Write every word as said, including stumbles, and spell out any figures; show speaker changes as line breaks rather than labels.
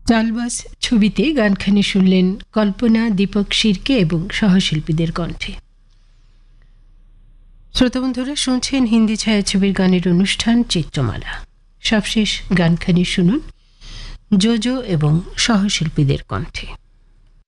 চালবাস ছবিতে গানখানি শুনলেন কল্পনা, দীপক শিরকে এবং সহশিল্পীদের কণ্ঠে। শ্রোতাবন্ধুরা শুনছেন হিন্দি ছায়াছবির গানের অনুষ্ঠান চিত্রমালা। সবশেষ গানখানি শুনুন জোজো এবং সহশিল্পীদের কণ্ঠে।